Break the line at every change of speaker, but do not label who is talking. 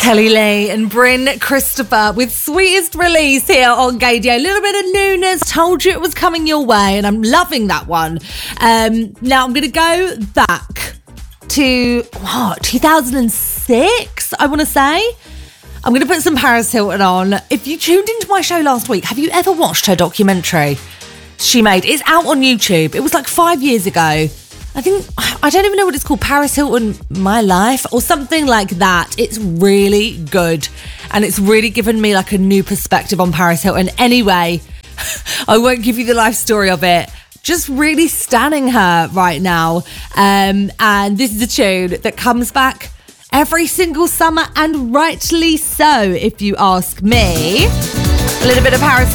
Kelly Lee and Bryn Christopher with Sweetest Release here on Gaydio. A little bit of newness, told you it was coming your way, and I'm loving that one. Now I'm going to go back to 2006, I want to say. I'm going to put some Paris Hilton on. If you tuned into my show last week, have you ever watched her documentary she made? It's out on YouTube. It was like 5 years ago. I don't even know what it's called, Paris Hilton, My Life, or something like that. It's really good. And it's really given me like a new perspective on Paris Hilton. Anyway, I won't give you the life story of it. Just really stanning her right now. And this is a tune that comes back every single summer, and rightly so, if you ask me. A little bit of Paris